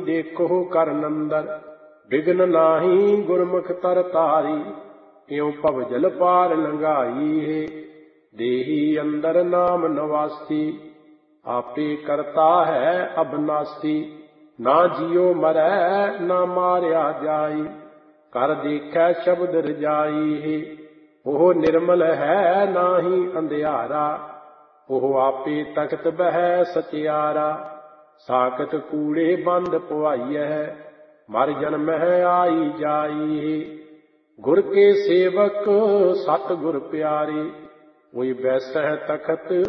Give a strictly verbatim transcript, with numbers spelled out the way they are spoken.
ਦੇਖੋ ਕਰ ਨੰਦਰ। ਬਿਗਨ ਨਾਹੀ ਗੁਰਮੁਖ ਤਰ ਤਾਰੀ, ਇਉ ਭਵ ਜਲ ਪਾਰ ਲੰਘਾਈ ਹੈ। ਦੇਹੀ ਅੰਦਰ ਨਾਮ ਨਵਾਸੀ, ਆਪੇ ਕਰਤਾ ਹੈ ਅਬਨਾਸੀ। ਨਾ ਜਿਉ ਮਰੈ ਨਾ ਮਾਰਿਆ ਜਾਈ, ਕਰ ਦੇਖੈ ਸ਼ਬਦ ਰਜਾਈ ਹੈ। ਉਹ ਨਿਰਮਲ ਹੈ ਨਾਹੀ ਅੰਧਿਆਰਾ, ਉਹ ਆਪੇ ਤਖਤ ਬਹਿ ਸਚਿਆਰਾ। ਸਾਕਤ ਕੂੜੇ ਬੰਦ ਪਵਾਈਐ, ਮਰ ਜਨਮਹਿ ਆਈ ਜਾਈ ਹੈ। ਗੁਰ ਕੇ ਸੇਵਕ ਸਤਿਗੁਰ ਪਿਆਰੇ, ਕੋਈ ਬੈਸਹਿ ਤਖਤ